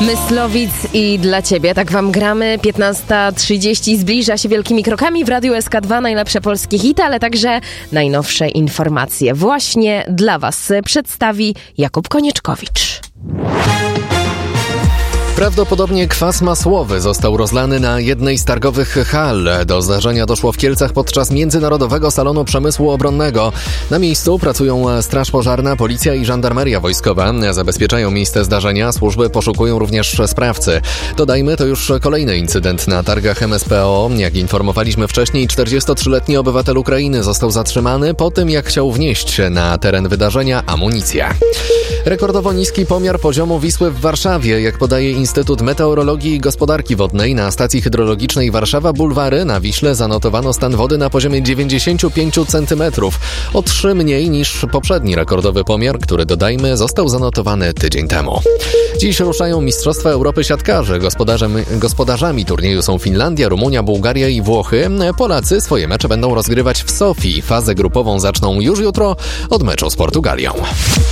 Myslowic i dla Ciebie. Tak Wam gramy. 15:30 zbliża się wielkimi krokami w Radiu SK2. Najlepsze polskie hity, ale także najnowsze informacje. Właśnie dla Was przedstawi Jakub Konieczkowicz. Prawdopodobnie kwas masłowy został rozlany na jednej z targowych hal. Do zdarzenia doszło w Kielcach podczas Międzynarodowego Salonu Przemysłu Obronnego. Na miejscu pracują Straż Pożarna, Policja i Żandarmeria Wojskowa. Zabezpieczają miejsce zdarzenia, służby poszukują również sprawcy. Dodajmy, to już kolejny incydent na targach MSPO. Jak informowaliśmy wcześniej, 43-letni obywatel Ukrainy został zatrzymany po tym, jak chciał wnieść na teren wydarzenia amunicję. Rekordowo niski pomiar poziomu Wisły w Warszawie, jak podaje Instytut Meteorologii i Gospodarki Wodnej. Na stacji hydrologicznej Warszawa Bulwary na Wiśle zanotowano stan wody na poziomie 95 cm, o 3 mniej niż poprzedni rekordowy pomiar, który, dodajmy, został zanotowany tydzień temu. Dziś ruszają Mistrzostwa Europy siatkarzy. Gospodarzami turnieju są Finlandia, Rumunia, Bułgaria i Włochy. Polacy swoje mecze będą rozgrywać w Sofii. Fazę grupową zaczną już jutro od meczu z Portugalią.